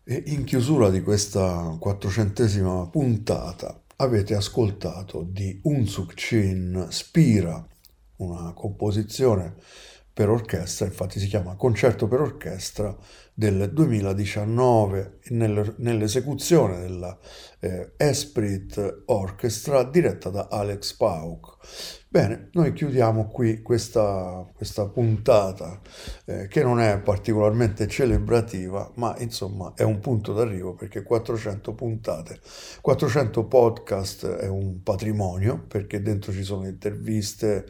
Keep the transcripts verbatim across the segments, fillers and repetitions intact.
E in chiusura di questa quattrocentesima puntata avete ascoltato di Unsuk Chin Spira, una composizione per orchestra, infatti si chiama Concerto per orchestra del duemiladiciannove nel- nell'esecuzione della eh, Esprit Orchestra diretta da Alex Pauk. Bene, noi chiudiamo qui questa, questa puntata eh, che non è particolarmente celebrativa, ma insomma è un punto d'arrivo perché quattrocento puntate, quattrocento podcast è un patrimonio perché dentro ci sono interviste,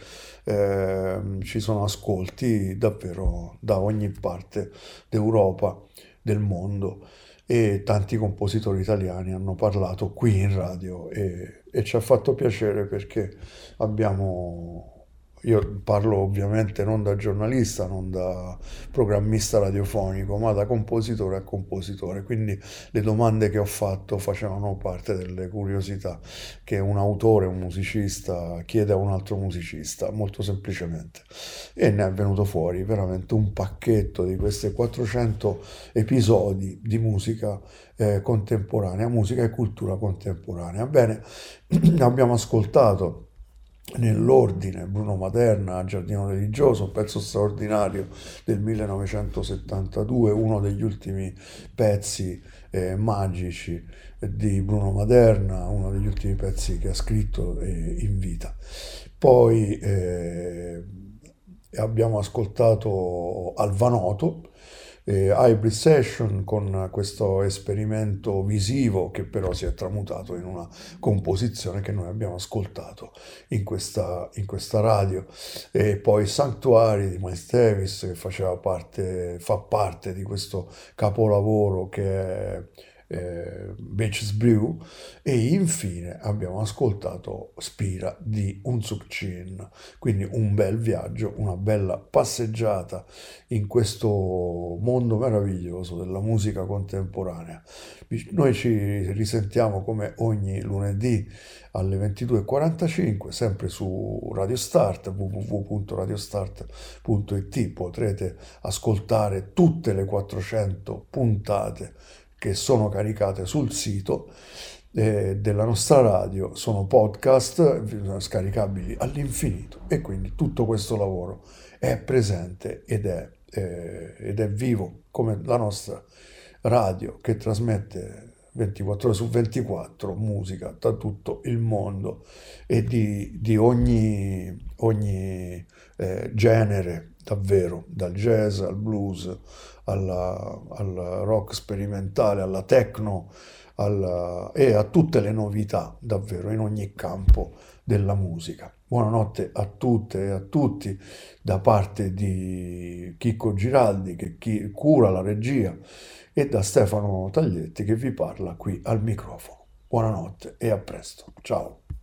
ehm, ci sono ascolti davvero da ogni parte d'Europa, del mondo e tanti compositori italiani hanno parlato qui in radio e, e ci ha fatto piacere perché abbiamo, io parlo ovviamente non da giornalista, non da programmista radiofonico, ma da compositore a compositore, quindi le domande che ho fatto facevano parte delle curiosità che un autore, un musicista chiede a un altro musicista, molto semplicemente. E ne è venuto fuori veramente un pacchetto di questi quattrocento episodi di musica eh, contemporanea, musica e cultura contemporanea. Bene, abbiamo ascoltato nell'ordine Bruno Maderna, Giardino Religioso, un pezzo straordinario del millenovecentosettantadue, uno degli ultimi pezzi eh, magici di Bruno Maderna, uno degli ultimi pezzi che ha scritto eh, in vita. Poi eh, abbiamo ascoltato Alvanoto, eh, Hybrid Session con questo esperimento visivo che però si è tramutato in una composizione che noi abbiamo ascoltato in questa, in questa radio. E poi Sanctuary di Miles Davis che faceva parte, fa parte di questo capolavoro che è eh, Beaches Brew e infine abbiamo ascoltato Spira di Unsuk Chin, quindi un bel viaggio, una bella passeggiata in questo mondo meraviglioso della musica contemporanea. Noi ci risentiamo come ogni lunedì alle ventidue e quarantacinque, sempre su Radio Start, w w w punto radiostart punto i t. Potrete ascoltare tutte le quattrocento puntate che sono caricate sul sito eh, della nostra radio, sono podcast scaricabili all'infinito e quindi tutto questo lavoro è presente ed è, eh, ed è vivo come la nostra radio che trasmette ventiquattro ore su ventiquattro musica da tutto il mondo e di, di ogni, ogni eh, genere, davvero, dal jazz al blues alla, al rock sperimentale, alla techno alla, e a tutte le novità, davvero, in ogni campo della musica. Buonanotte a tutte e a tutti da parte di Chicco Giraldi che chi cura la regia e da Stefano Taglietti che vi parla qui al microfono. Buonanotte e a presto. Ciao.